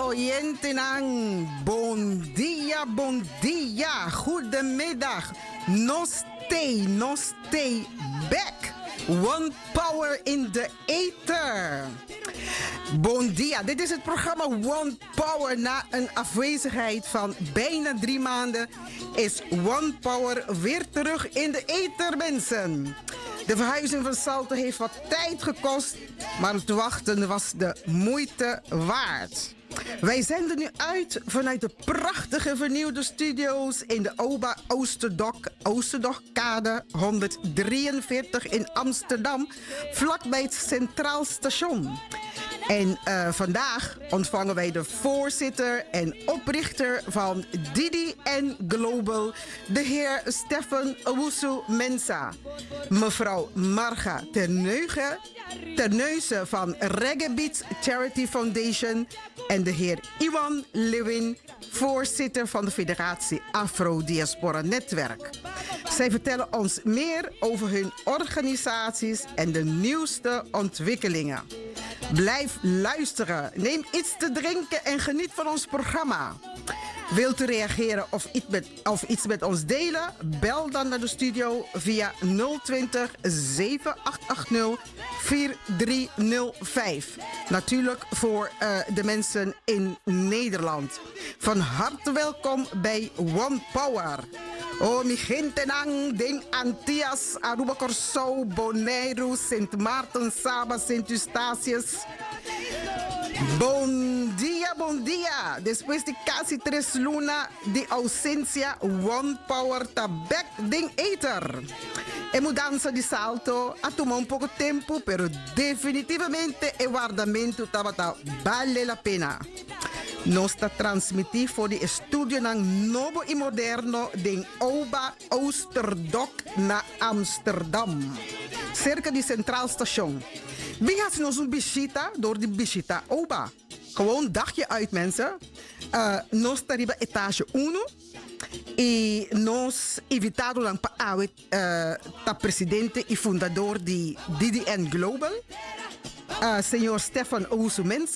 Oyentenang, bon dia, goedemiddag. Nos stay back. One power in the ether. Bon dia, dit is het programma One Power. Na een afwezigheid van bijna 3 maanden is One Power weer terug in de ether, mensen. De verhuizing van Salto heeft wat tijd gekost, maar het wachten was de moeite waard. Wij zenden nu uit vanuit de prachtige vernieuwde studio's in de OBA Oosterdokkade 143 in Amsterdam, vlakbij het Centraal Station. En vandaag ontvangen wij de voorzitter en oprichter van DDN Global, de heer Stefan Owusu-Mensah. Mevrouw Marga Terneuzen van Reggae Beats Charity Foundation en de heer Iwan Lewin, voorzitter van de Federatie Afro-Diaspora Netwerk. Zij vertellen ons meer over hun organisaties en de nieuwste ontwikkelingen. Blijf luisteren, neem iets te drinken en geniet van ons programma. Wilt u reageren of iets met ons delen? Bel dan naar de studio via 020 7880 4305. Natuurlijk voor de mensen in Nederland. Van harte welkom bij One Power. Oh, mi gente nang ding Antillas, Aruba Corso, Bonaire, Sint Maarten, Saba, Sint Eustatius. Bon dia. Después de casi 3 luna de ausencia, One Power tabek ding eter. E mudanza di salto, ha tomado un poco tempo, pero definitivamente el guardamento tabata vale la pena. Nos está transmitido voor de studio ng Novo y Moderno ding OBA Oosterdok na Amsterdam. Cerca di Centraal Station. Wie gaat nos een visita door de visita OBA? Gewoon een dagje uit, mensen. Nos tariba etage 1. Y nos invitado lang pa ta presidente y fundador de DDN Global, señor Stefan Owusu-Mensah.